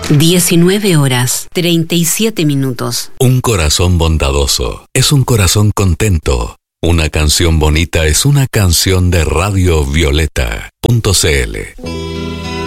19 horas, 37 minutos. Un corazón bondadoso es un corazón contento. Una canción bonita es una canción de Radio Violeta.cl.